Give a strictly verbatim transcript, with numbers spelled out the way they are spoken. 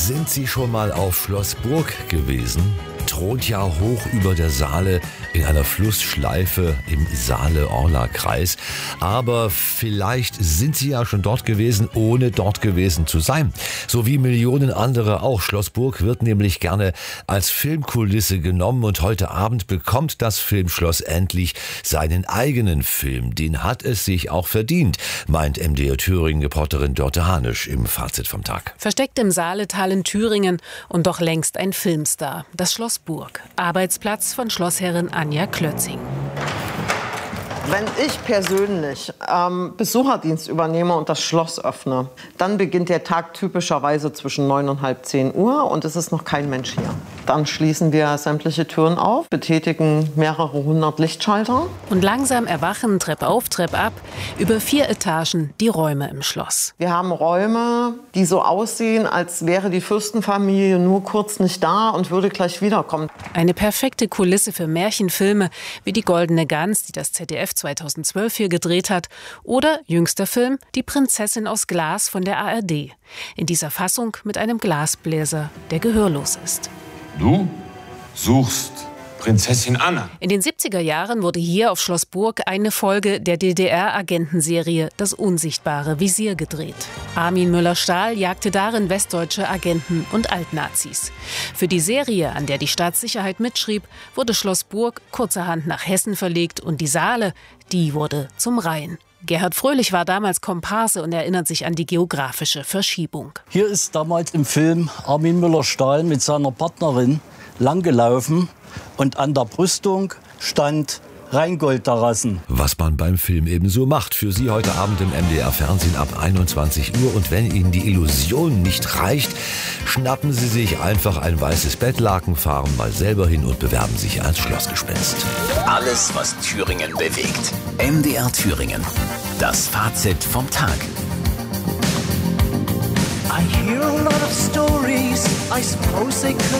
Sind Sie schon mal auf Schloss Burg gewesen? Thront ja hoch über der Saale in einer Flussschleife im Saale-Orla-Kreis. Aber vielleicht sind Sie ja schon dort gewesen, ohne dort gewesen zu sein. So wie Millionen andere auch. Schloss Burg wird nämlich gerne als Filmkulisse genommen und heute Abend bekommt das Filmschloss endlich seinen eigenen Film. Den hat es sich auch verdient, meint M D R Thüringen-Reporterin Dörte Hanisch im Fazit vom Tag. Versteckt im Saaletal in Thüringen und doch längst ein Filmstar. Das Schloss Burg, Arbeitsplatz von Schlossherrin Anja Klötzing. Wenn ich persönlich ähm, Besucherdienst übernehme und das Schloss öffne, dann beginnt der Tag typischerweise zwischen neun und halb zehn Uhr und es ist noch kein Mensch hier. Dann schließen wir sämtliche Türen auf, betätigen mehrere hundert Lichtschalter. Und langsam erwachen, Trepp auf, Trepp ab, über vier Etagen die Räume im Schloss. Wir haben Räume, die so aussehen, als wäre die Fürstenfamilie nur kurz nicht da und würde gleich wiederkommen. Eine perfekte Kulisse für Märchenfilme wie Die Goldene Gans, die das Z D F zweitausendzwölf hier gedreht hat, oder jüngster Film Die Prinzessin aus Glas von der A R D. In dieser Fassung mit einem Glasbläser, der gehörlos ist. Du suchst Prinzessin Anna. In den siebziger Jahren wurde hier auf Schloss Burg eine Folge der D D R-Agentenserie Das unsichtbare Visier gedreht. Armin Müller-Stahl jagte darin westdeutsche Agenten und Altnazis. Für die Serie, an der die Staatssicherheit mitschrieb, wurde Schloss Burg kurzerhand nach Hessen verlegt und die Saale, die wurde zum Rhein. Gerhard Fröhlich war damals Komparse und erinnert sich an die geografische Verschiebung. Hier ist damals im Film Armin Müller-Stahl mit seiner Partnerin langgelaufen und an der Brüstung stand Rheingoldterrassen. Was man beim Film eben so macht. Für Sie heute Abend im M D R-Fernsehen ab einundzwanzig Uhr. Und wenn Ihnen die Illusion nicht reicht, schnappen Sie sich einfach ein weißes Bettlaken, fahren mal selber hin und bewerben sich als Schlossgespenst. Alles, was Thüringen bewegt. M D R Thüringen. Das Fazit vom Tag. I hear a lot of stories. I suppose they could